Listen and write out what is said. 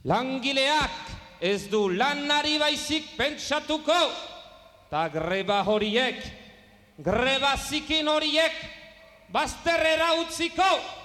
Langileak ez du lanari baizik pentsatuko, ta greba horiek, greba zikin horiek, bazterrera utziko.